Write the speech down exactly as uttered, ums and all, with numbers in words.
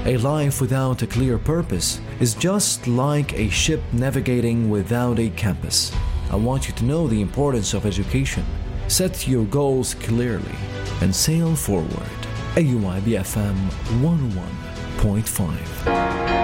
A life without a clear purpose is just like a ship navigating without a compass. I want you to know the importance of education. Set your goals clearly and sail forward. A U I B F M one oh one point five.